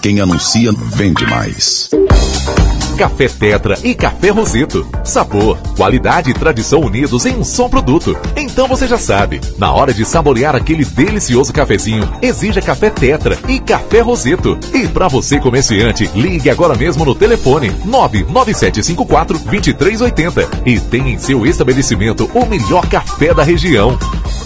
Quem anuncia, vende mais. Café Tetra e Café Roseto. Sabor, qualidade e tradição unidos em um só produto. Então você já sabe, na hora de saborear aquele delicioso cafezinho, exija Café Tetra e Café Roseto. E para você comerciante, ligue agora mesmo no telefone 99754-2380 e tenha em seu estabelecimento o melhor café da região.